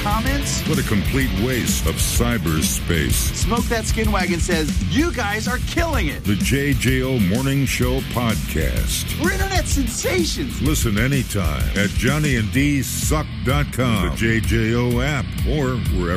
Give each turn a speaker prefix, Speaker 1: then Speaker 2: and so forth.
Speaker 1: comments?
Speaker 2: What a complete waste of cyberspace.
Speaker 1: Smoke That Skin Wagon says, you guys are killing it.
Speaker 2: The JJO Morning Show podcast.
Speaker 1: We're internet sensations.
Speaker 2: Listen anytime at JohnnyandDSuck.com, the JJO app, or wherever